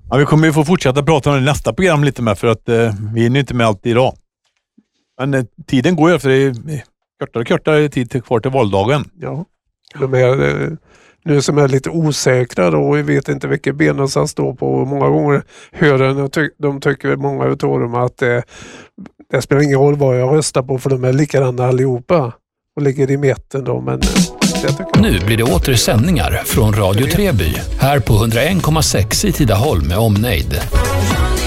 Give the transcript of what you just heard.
Ja, vi kommer ju få fortsätta prata om det nästa program lite med, för att vi är ju inte med alltid idag. Men tiden går ju, för det är kortare och kortare tid kvar till valdagen. Ja, de är nu som är lite osäkra då, och vi vet inte vilket ben de ska stå på. Många gånger hör de tycker många utav dem att det spelar ingen roll vad jag röstar på, för de är likadana allihopa och ligger i mitten då, men nu blir det åter sändningar från Radio Treby här på 101,6 i Tidaholm med omnejd.